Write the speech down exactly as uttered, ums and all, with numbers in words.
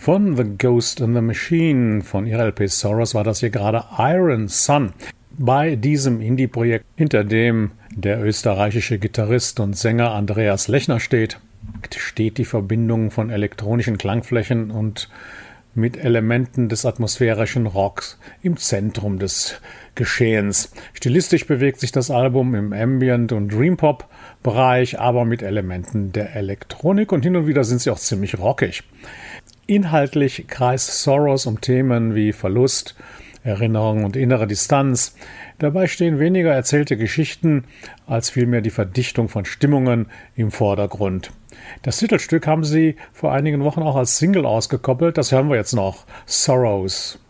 Von The Ghost in the Machine, von ihrer L P Sorrows, war das hier gerade Iron Sun. Bei diesem Indie-Projekt, hinter dem der österreichische Gitarrist und Sänger Andreas Lechner steht, steht die Verbindung von elektronischen Klangflächen und mit Elementen des atmosphärischen Rocks im Zentrum des Geschehens. Stilistisch bewegt sich das Album im Ambient- und Dream-Pop-Bereich, aber mit Elementen der Elektronik und hin und wieder sind sie auch ziemlich rockig. Inhaltlich kreist Sorrows um Themen wie Verlust, Erinnerung und innere Distanz. Dabei stehen weniger erzählte Geschichten als vielmehr die Verdichtung von Stimmungen im Vordergrund. Das Titelstück haben sie vor einigen Wochen auch als Single ausgekoppelt. Das hören wir jetzt noch. Sorrows.